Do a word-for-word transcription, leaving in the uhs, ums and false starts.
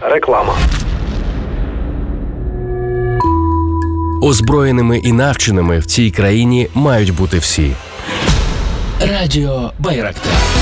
Реклама. Озброєними і навченими в цій країні мають бути всі. Радіо Байрактар.